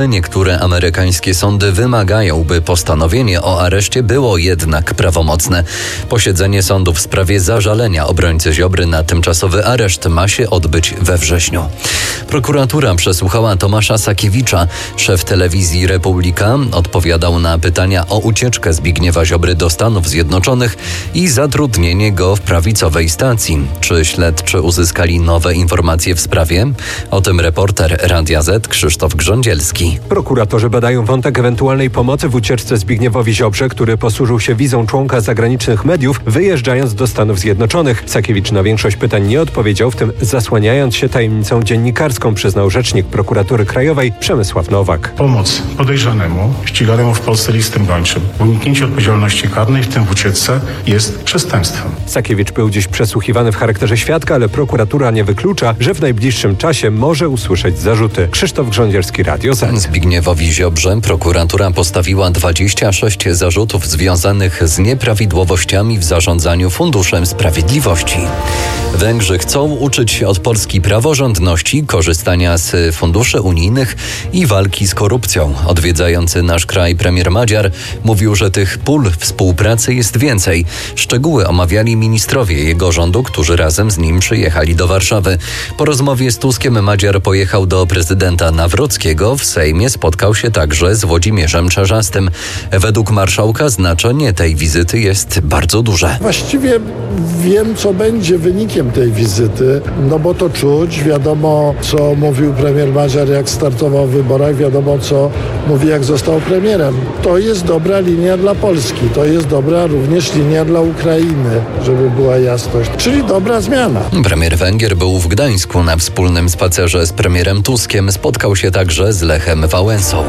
Niektóre amerykańskie sądy wymagają, by postanowienie o areszcie było jednak prawomocne. Posiedzenie sądu w sprawie zażalenia obrońcy Ziobry na tymczasowy areszt ma się odbyć we wrześniu. Prokuratura przesłuchała Tomasza Sakiewicza. Szef telewizji Republika odpowiadał na pytania o ucieczkę Zbigniewa Ziobry do Stanów Zjednoczonych i zatrudnienie go w prawicowej stacji. Czy śledczy uzyskali nowe informacje w sprawie? O tym reporter Radia Z Krzysztof Grządzielski. Prokuratorzy badają wątek ewentualnej pomocy w ucieczce Zbigniewowi Ziobrze, który posłużył się wizą członka zagranicznych mediów, wyjeżdżając do Stanów Zjednoczonych. Sakiewicz na większość pytań nie odpowiedział, w tym zasłaniając się tajemnicą dziennikarską, przyznał rzecznik Prokuratury Krajowej Przemysław Nowak. Pomoc podejrzanemu, ściganemu w Polsce listem gończym, uniknięcie odpowiedzialności karnej, w tym w ucieczce, jest przestępstwem. Sakiewicz był dziś przesłuchiwany w charakterze świadka, ale prokuratura nie wyklucza, że w najbliższym czasie może usłyszeć zarzuty. Krzysztof Grządzielski, Radio Z. Zbigniewowi Ziobrze prokuratura postawiła 26 zarzutów związanych z nieprawidłowościami w zarządzaniu Funduszem Sprawiedliwości. Węgrzy chcą uczyć się od Polski praworządności, korzystania z funduszy unijnych i walki z korupcją. Odwiedzający nasz kraj premier Magyar mówił, że tych pól współpracy jest więcej. Szczegóły omawiali ministrowie jego rządu, którzy razem z nim przyjechali do Warszawy. Po rozmowie z Tuskiem Magyar pojechał do prezydenta Nawrockiego. W Sejmie spotkał się także z Włodzimierzem Czarzastym. Według marszałka znaczenie tej wizyty jest bardzo duże. Właściwie wiem, co będzie wynikiem tej wizyty, no bo to czuć. Wiadomo, co mówił premier Magyar, jak startował w wyborach. Wiadomo, co mówi, jak został premierem. To jest dobra linia dla Polski. To jest dobra również linia dla Ukrainy, żeby była jasność. Czyli dobra zmiana. Premier Węgier był w Gdańsku na wspólnym spacerze z premierem Tuskiem. Spotkał się także z Lechem Wałęsą.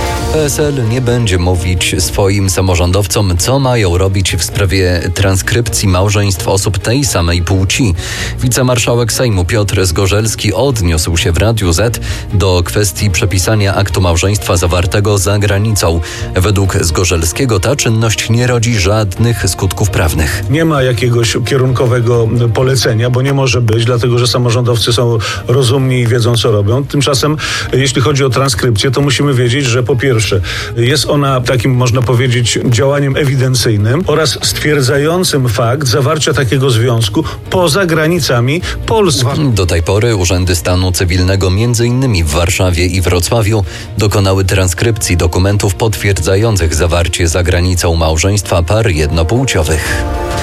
PSL nie będzie mówić swoim samorządowcom, co mają robić w sprawie transkrypcji małżeństw osób tej samej płci. Wicemarszałek Sejmu Piotr Zgorzelski odniósł się w Radiu Z do kwestii przepisania aktu małżeństwa zawartego za granicą. Według Zgorzelskiego ta czynność nie rodzi żadnych skutków prawnych. Nie ma jakiegoś kierunkowego polecenia, bo nie może być, dlatego że samorządowcy są rozumni i wiedzą, co robią. Tymczasem, jeśli chodzi o transkrypcję, to musimy wiedzieć, że po pierwsze jest ona takim, można powiedzieć, działaniem ewidencyjnym oraz stwierdzającym fakt zawarcia takiego związku poza granicami Polski. Do tej pory urzędy stanu cywilnego m.in. w Warszawie i Wrocławiu dokonały transkrypcji dokumentów potwierdzających zawarcie za granicą małżeństwa par jednopłciowych.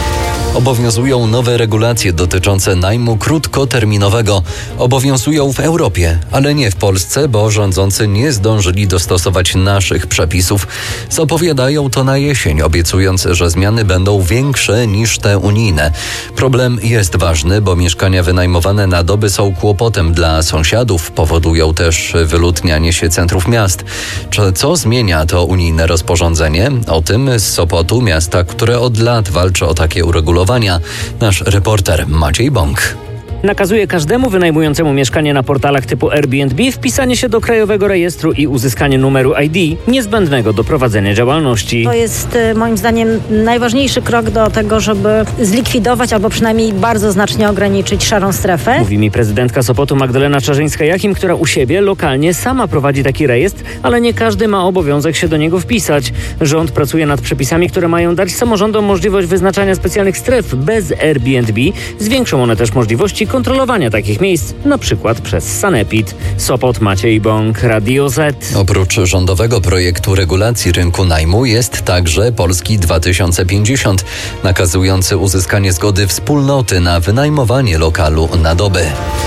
Obowiązują nowe regulacje dotyczące najmu krótkoterminowego. Obowiązują w Europie, ale nie w Polsce, bo rządzący nie zdążyli dostosować naszych przepisów. Zapowiadają to na jesień, obiecując, że zmiany będą większe niż te unijne. Problem jest ważny, bo mieszkania wynajmowane na doby są kłopotem dla sąsiadów, powodują też wyludnianie się centrów miast. Co zmienia to unijne rozporządzenie? O tym z Sopotu, miasta, które od lat walczy o takie uregulowania. Nasz reporter Maciej Bąk. Nakazuje każdemu wynajmującemu mieszkanie na portalach typu Airbnb wpisanie się do Krajowego Rejestru i uzyskanie numeru ID niezbędnego do prowadzenia działalności. To jest moim zdaniem najważniejszy krok do tego, żeby zlikwidować albo przynajmniej bardzo znacznie ograniczyć szarą strefę. Mówi mi prezydentka Sopotu Magdalena Czarzyńska-Jachim, która u siebie lokalnie sama prowadzi taki rejestr, ale nie każdy ma obowiązek się do niego wpisać. Rząd pracuje nad przepisami, które mają dać samorządom możliwość wyznaczania specjalnych stref bez Airbnb. Zwiększą one też możliwości kontrolowania takich miejsc, na przykład przez Sanepid. Sopot, Maciej Bąk, Radio Z. Oprócz rządowego projektu regulacji rynku najmu jest także Polski 2050, nakazujący uzyskanie zgody wspólnoty na wynajmowanie lokalu na dobę.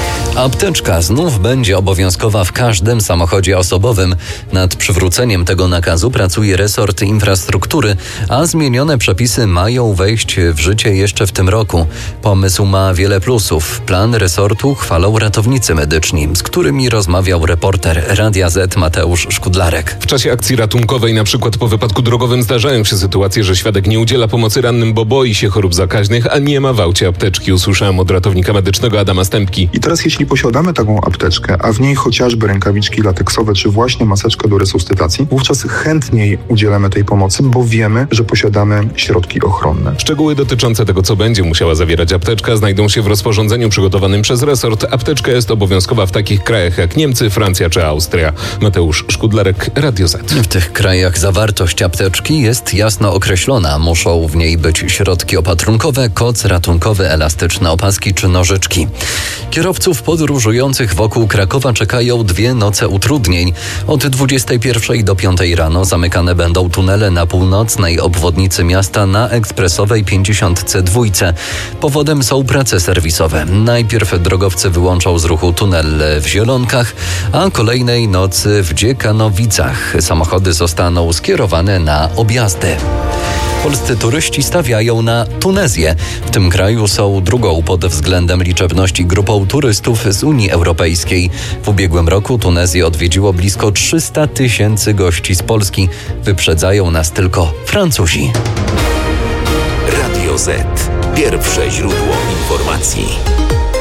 Apteczka znów będzie obowiązkowa w każdym samochodzie osobowym. Nad przywróceniem tego nakazu pracuje resort infrastruktury, a zmienione przepisy mają wejść w życie jeszcze w tym roku. Pomysł ma wiele plusów. Plan resortu chwalą ratownicy medyczni, z którymi rozmawiał reporter Radia Z Mateusz Szkudlarek. W czasie akcji ratunkowej, na przykład po wypadku drogowym, zdarzają się sytuacje, że świadek nie udziela pomocy rannym, bo boi się chorób zakaźnych, a nie ma w aucie apteczki. Usłyszałem od ratownika medycznego Adama Stępki. I teraz jeśli posiadamy taką apteczkę, a w niej chociażby rękawiczki lateksowe, czy właśnie maseczkę do resuscytacji, wówczas chętniej udzielamy tej pomocy, bo wiemy, że posiadamy środki ochronne. Szczegóły dotyczące tego, co będzie musiała zawierać apteczka, znajdą się w rozporządzeniu przygotowanym przygotowanym przez resort, apteczka jest obowiązkowa w takich krajach jak Niemcy, Francja czy Austria. Mateusz Szkudlarek, Radio Z. W tych krajach zawartość apteczki jest jasno określona. Muszą w niej być środki opatrunkowe, koc ratunkowy, elastyczne opaski czy nożyczki. Kierowców podróżujących wokół Krakowa czekają 2 noce utrudnień. Od 21 do 5 rano zamykane będą tunele na północnej obwodnicy miasta na ekspresowej 52. Powodem są prace serwisowe. Najpierw drogowcy wyłączą z ruchu tunel w Zielonkach, a kolejnej nocy w Dziekanowicach. Samochody zostaną skierowane na objazdy. Polscy turyści stawiają na Tunezję. W tym kraju są drugą pod względem liczebności grupą turystów z Unii Europejskiej. W ubiegłym roku Tunezję odwiedziło blisko 300 000 gości z Polski. Wyprzedzają nas tylko Francuzi. Radio Z. Pierwsze źródło informacji.